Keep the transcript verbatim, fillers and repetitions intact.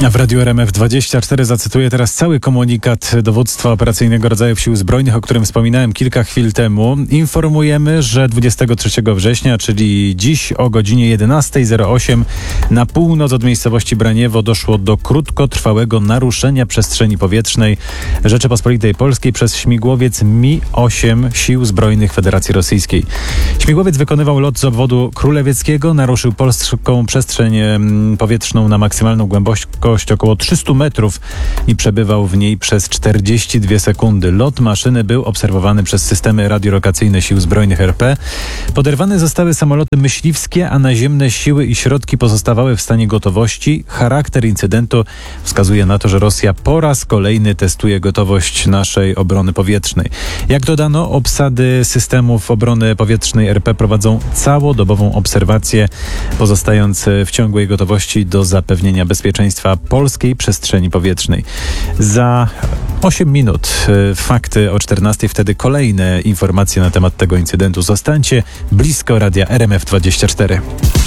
W Radiu R M F dwadzieścia cztery zacytuję teraz cały komunikat Dowództwa Operacyjnego Rodzajów Sił Zbrojnych, o którym wspominałem kilka chwil temu. Informujemy, że dwudziestego trzeciego września, czyli dziś o godzinie jedenasta zero osiem na północ od miejscowości Braniewo doszło do krótkotrwałego naruszenia przestrzeni powietrznej Rzeczypospolitej Polskiej przez śmigłowiec Mi osiem Sił Zbrojnych Federacji Rosyjskiej. Śmigłowiec wykonywał lot z obwodu królewieckiego, naruszył polską przestrzeń powietrzną na maksymalną głębokość około trzysta metrów i przebywał w niej przez czterdzieści dwie sekundy. Lot maszyny był obserwowany przez systemy radiolokacyjne Sił Zbrojnych R P. Poderwane zostały samoloty myśliwskie, a naziemne siły i środki pozostawały w stanie gotowości. Charakter incydentu wskazuje na to, że Rosja po raz kolejny testuje gotowość naszej obrony powietrznej. Jak dodano, obsady systemów obrony powietrznej R P prowadzą całodobową obserwację, pozostając w ciągłej gotowości do zapewnienia bezpieczeństwa polskiej przestrzeni powietrznej. Za osiem minut fakty o czternastej, wtedy kolejne informacje na temat tego incydentu. Zostańcie blisko Radia R M F dwadzieścia cztery.